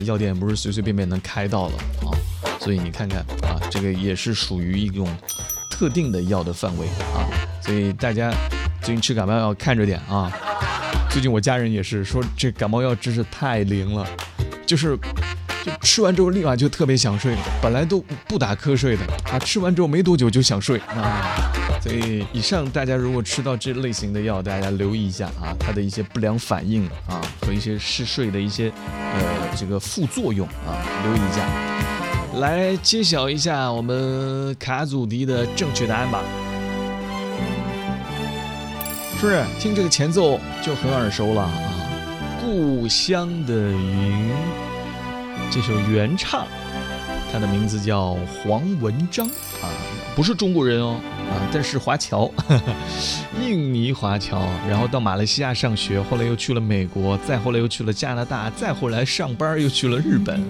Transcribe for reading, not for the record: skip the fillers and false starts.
药店不是随随便便能开到了啊，所以你看看啊，这个也是属于一种特定的药的范围啊，所以大家最近吃感冒药看着点啊。最近我家人也是说，这感冒药真是太灵了，就吃完之后立马就特别想睡，本来都不打瞌睡的啊，吃完之后没多久就想睡啊。所以以上大家如果吃到这类型的药，大家留意一下啊，它的一些不良反应啊和一些嗜睡的一些这个副作用啊，留意一下。来揭晓一下我们卡祖笛的正确答案吧。是不是听这个前奏就很耳熟了啊？故乡的云，这首原唱，他的名字叫黄文章啊，不是中国人哦啊，但是华侨，印尼华侨，然后到马来西亚上学，后来又去了美国，再后来又去了加拿大，再后来上班又去了日本